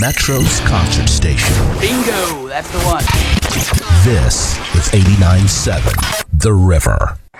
Metro's concert station. Bingo, that's the one. This is 89.7 The River.